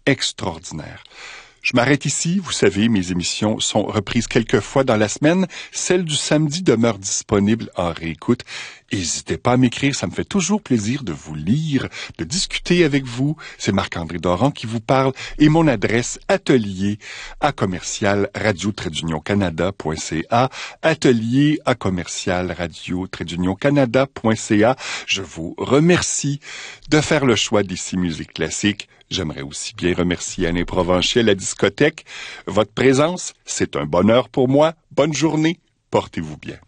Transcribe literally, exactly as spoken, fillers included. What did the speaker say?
extraordinaire. Je m'arrête ici. Vous savez, mes émissions sont reprises quelques fois dans la semaine. Celle du samedi demeure disponible en réécoute. N'hésitez pas à m'écrire, ça me fait toujours plaisir de vous lire, de discuter avec vous. C'est Marc-André Doran qui vous parle et mon adresse atelier à commercial radio trait canada point c a, atelier à commercial radio trait canada point c a. Je vous remercie de faire le choix d'ici Musique Classique. J'aimerais aussi bien remercier Alain Provencher à la discothèque. Votre présence, c'est un bonheur pour moi. Bonne journée, portez-vous bien.